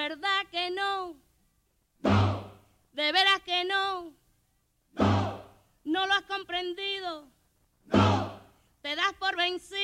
verdad que no. De veras que no. No lo has comprendido. Te das por vencido.